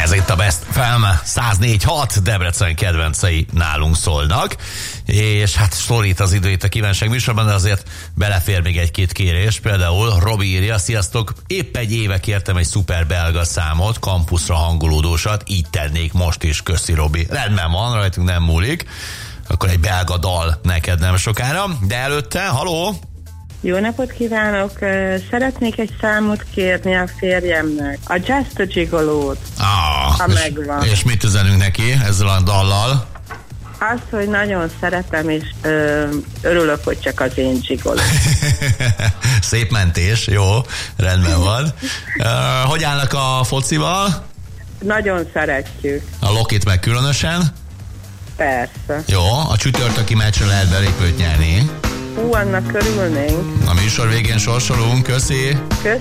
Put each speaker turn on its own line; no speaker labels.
Ez itt a Best FM 104.6, Debrecen kedvencei nálunk szólnak, és hát szorít az idő itt a kívánság műsorban, de azért belefér még egy-két kérés. Például Robi írja: sziasztok, épp egy éve kértem egy szuper belga számot, kampuszra hangolódósat, így tennék most is, köszi Robi. Rendben van, rajtunk nem múlik, akkor egy belga dal neked nem sokára, de előtte, haló!
Jó napot kívánok! Szeretnék egy számot kérni a férjemnek. A Just a Gigolót, ha megvan.
És mit üzenünk neki ezzel a dallal?
Azt, hogy nagyon szeretem, és örülök, hogy csak az én gigolom.
Szép mentés, jó, rendben van. Hogy állnak a focival?
Nagyon szeretjük.
A Lokit meg különösen?
Persze.
Jó, a csütörtöki meccsre lehet belépőt nyerni.
Annak örülnénk.
A műsor végén sorsolunk, köszi.